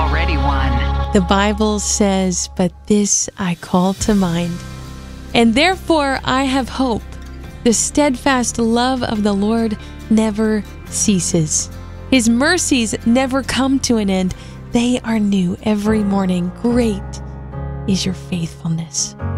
already won. The Bible says, "But this I call to mind, and therefore I have hope. The steadfast love of the Lord never ceases. His mercies never come to an end. They are new every morning. Great is your faithfulness."